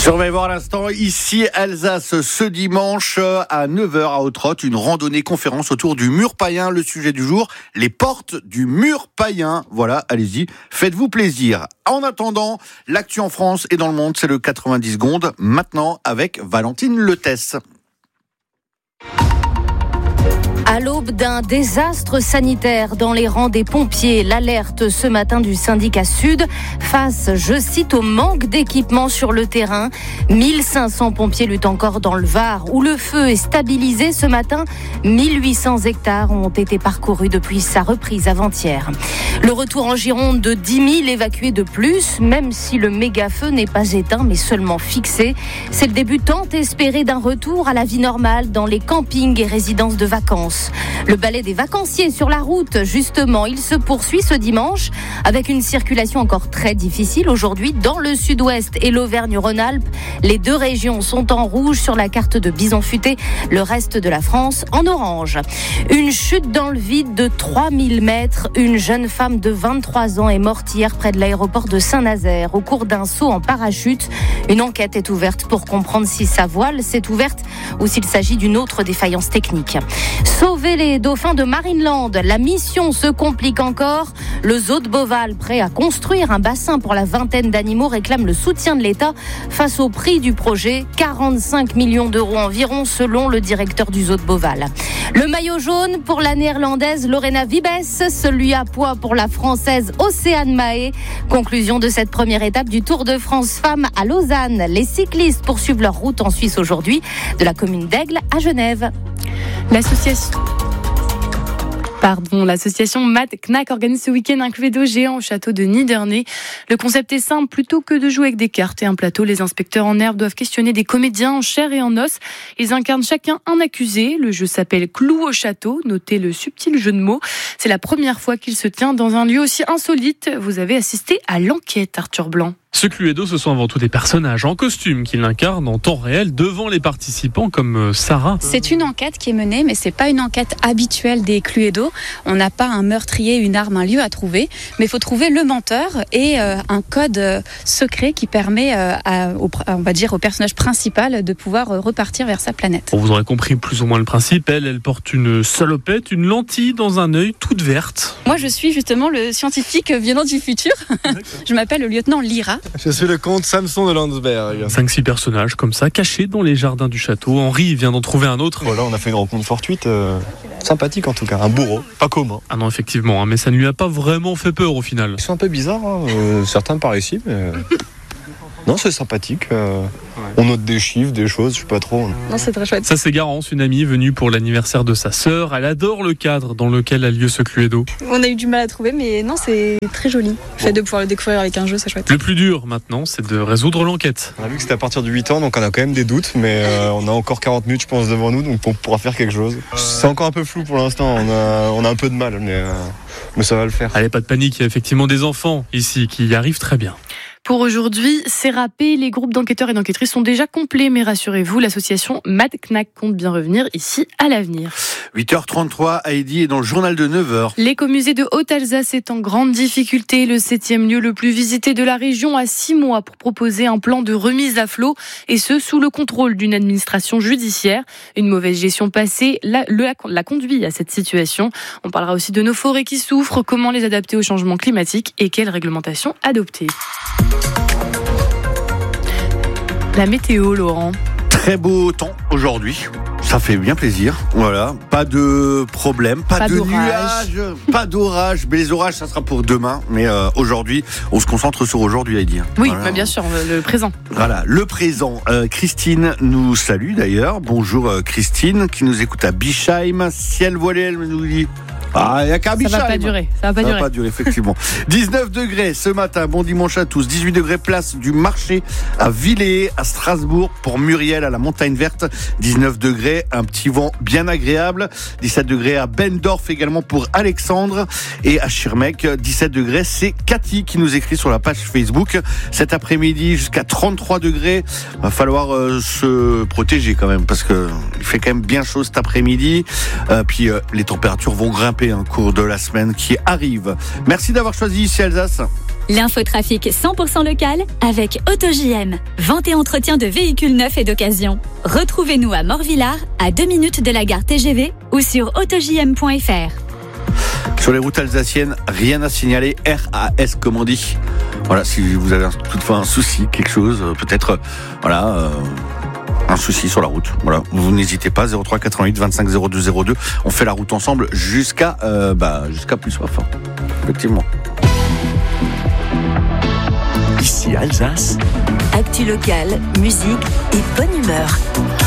Survivor à l'instant, ici Alsace, ce dimanche à 9h à Autrotte, une randonnée conférence autour du mur païen. Le sujet du jour, les portes du mur païen. Voilà, allez-y, faites-vous plaisir. En attendant, l'actu en France et dans le monde, c'est le 90 secondes. Maintenant avec Valentine Letesse. À l'aube d'un désastre sanitaire dans les rangs des pompiers, l'alerte ce matin du syndicat Sud face, je cite, au manque d'équipement sur le terrain. 1500 pompiers luttent encore dans le Var où le feu est stabilisé ce matin. 1800 hectares ont été parcourus depuis sa reprise avant-hier. Le retour en Gironde de 10 000 évacués de plus, même si le méga-feu n'est pas éteint mais seulement fixé. C'est le début tant espéré d'un retour à la vie normale dans les campings et résidences de vacances. Le balai des vacanciers sur la route, justement, il se poursuit ce dimanche avec une circulation encore très difficile aujourd'hui dans le sud-ouest et l'Auvergne-Rhône-Alpes. Les deux régions sont en rouge sur la carte de Bison Futé, le reste de la France en orange. Une chute dans le vide de 3000 mètres. Une jeune femme de 23 ans est morte hier près de l'aéroport de Saint-Nazaire au cours d'un saut en parachute. Une enquête est ouverte pour comprendre si sa voile s'est ouverte ou s'il s'agit d'une autre défaillance technique. Sauver les dauphins de Marineland, la mission se complique encore. Le zoo de Beauval, prêt à construire un bassin pour la vingtaine d'animaux, réclame le soutien de l'État face au prix du projet, 45 millions d'euros environ selon le directeur du zoo de Beauval. Le maillot jaune pour la néerlandaise Lorena Wiebes, celui à pois pour la française Océane Mahé. Conclusion de cette première étape du Tour de France Femmes à Lausanne. Les cyclistes poursuivent leur route en Suisse aujourd'hui, de la commune d'Aigle à Genève. L'association Mad Knack organise ce week-end un cluedo géant au château de Niderney. Le concept est simple, plutôt que de jouer avec des cartes et un plateau, les inspecteurs en herbe doivent questionner des comédiens en chair et en os. Ils incarnent chacun un accusé. Le jeu s'appelle Clou au château, notez le subtil jeu de mots. C'est la première fois qu'il se tient dans un lieu aussi insolite. Vous avez assisté à l'enquête, Arthur Blanc. Ce cluedo, ce sont avant tout des personnages en costume qui l'incarnent en temps réel devant les participants comme Sarah. C'est une enquête qui est menée, mais c'est pas une enquête habituelle des cluedo. On n'a pas un meurtrier, une arme, un lieu à trouver, mais il faut trouver le menteur et un code secret qui permet, on va dire, au personnage principal de pouvoir repartir vers sa planète. Vous aurez compris plus ou moins le principe. Elle porte une salopette, une lentille dans un œil, toute verte. Moi, je suis justement le scientifique venant du futur. Je m'appelle le lieutenant Lyra. Je suis le comte Samson de Landsberg. 5-6 personnages comme ça, cachés dans les jardins du château. Henri vient d'en trouver un autre. Voilà, on a fait une rencontre fortuite, sympathique en tout cas, un bourreau, pas commun. Ah non, effectivement, mais ça ne lui a pas vraiment fait peur au final. Ils sont un peu bizarres, certains par ici, mais... Non, c'est sympathique. On note des chiffres, des choses, je sais pas trop. Non, c'est très chouette. Ça, c'est Garance, une amie venue pour l'anniversaire de sa sœur. Elle adore le cadre dans lequel a lieu ce cluedo. On a eu du mal à trouver, mais non, c'est très joli. Le fait de pouvoir le découvrir avec un jeu, c'est chouette. Le plus dur maintenant, c'est de résoudre l'enquête. On a vu que c'était à partir de 8 ans, donc on a quand même des doutes, mais on a encore 40 minutes, je pense, devant nous, donc on pourra faire quelque chose. C'est encore un peu flou pour l'instant, on a un peu de mal, mais ça va le faire. Allez, pas de panique, il y a effectivement des enfants ici qui y arrivent très bien. Pour aujourd'hui, c'est râpé. Les groupes d'enquêteurs et d'enquêtrices sont déjà complets, mais rassurez-vous, l'association Mad Knack compte bien revenir ici à l'avenir. 8h33, Heidi est dans le journal de 9h. L'écomusée de Haute-Alsace est en grande difficulté. Le 7e lieu le plus visité de la région a 6 mois pour proposer un plan de remise à flot, et ce, sous le contrôle d'une administration judiciaire. Une mauvaise gestion passée l'a conduit à cette situation. On parlera aussi de nos forêts qui souffrent, comment les adapter au changement climatique et quelle réglementation adopter. La météo, Laurent. Très beau temps aujourd'hui. Ça fait bien plaisir. Voilà. Pas de problème, pas de nuages, pas d'orage. Mais les orages, ça sera pour demain. Mais aujourd'hui, on se concentre sur aujourd'hui, Heidi. Oui, voilà. Bien sûr, le présent. Voilà, le présent. Christine nous salue d'ailleurs. Bonjour Christine, qui nous écoute à Bischheim. Ciel voilé, elle nous dit... Ah, il n'y a qu'à Bischheim. Ça va pas durer, effectivement. 19 degrés ce matin, bon dimanche à tous. 18 degrés place du marché à Villers, à Strasbourg, pour Muriel à la Montagne Verte. 19 degrés, un petit vent bien agréable. 17 degrés à Bendorf également pour Alexandre. Et à Schirmeck, 17 degrés, c'est Cathy qui nous écrit sur la page Facebook. Cet après-midi jusqu'à 33 degrés. Va falloir se protéger quand même, parce que il fait quand même bien chaud cet après-midi. Puis les températures vont grimper au cours de la semaine qui arrive. Merci d'avoir choisi ici Alsace. L'infotrafic 100% local avec AutoJM. Vente et entretien de véhicules neufs et d'occasion. Retrouvez-nous à Morvillard, à 2 minutes de la gare TGV ou sur autojm.fr. Sur les routes alsaciennes, rien à signaler. RAS, comme on dit. Voilà, si vous avez toutefois un souci, quelque chose, peut-être, un souci sur la route. Voilà, vous n'hésitez pas. 03 88 25 02 02. On fait la route ensemble jusqu'à plus soif. Effectivement. Ici Alsace. Actu locale, musique et bonne humeur.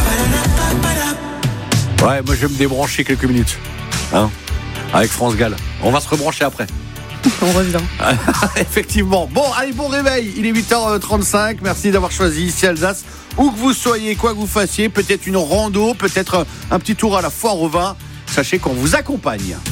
Ouais, moi je vais me débrancher quelques minutes. Avec France Gall. On va se rebrancher après. On revient. Effectivement. Bon, allez, bon réveil. Il est 8h35. Merci d'avoir choisi ici Alsace. Où que vous soyez, quoi que vous fassiez, peut-être une rando, peut-être un petit tour à la foire au vin. Sachez qu'on vous accompagne.